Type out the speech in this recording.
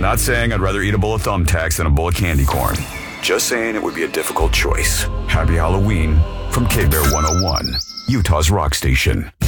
Not saying I'd rather eat a bowl of thumbtacks than a bowl of candy corn. Just saying it would be a difficult choice. Happy Halloween from K-Bear 101, Utah's rock station.